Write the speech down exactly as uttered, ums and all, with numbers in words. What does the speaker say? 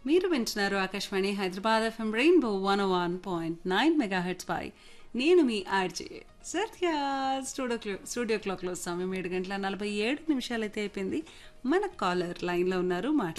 మీరు వింటున్నారు Akashvani Hyderabad FM rainbow one one point nine mega heads పై నేను మీ ఆర్జే సత్య. స్టూడియో క్లో స్టూడియో క్లాక్లో సమయం ఏడు గంటల నలభై ఏడు నిమిషాలు అయితే అయిపోయింది. మన కాలర్ లైన్లో ఉన్నారు, మాట్లాడారు.